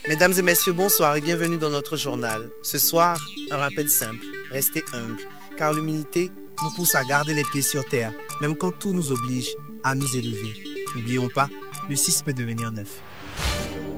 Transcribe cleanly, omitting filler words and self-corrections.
Mesdames et messieurs, bonsoir et bienvenue dans notre journal. Ce soir, un rappel simple, restez humble, car l'humilité nous pousse à garder les pieds sur terre, même quand tout nous oblige à nous élever. N'oublions pas, le 6 peut devenir 9.